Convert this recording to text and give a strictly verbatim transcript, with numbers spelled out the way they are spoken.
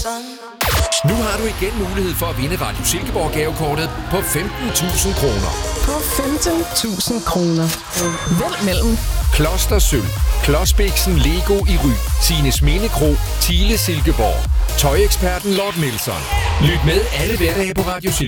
Nu har du igen mulighed for at vinde Radio Silkeborg gavekortet på femten tusind kroner. På femten tusind kroner. Vælg mellem Kloster Sølv, Klodsbiksen Lego i Ry, Tines Minde Kro, Thiele Silkeborg, tøjeksperten Lord Milson. Lyt med alle hverdage på Radio Silkeborg.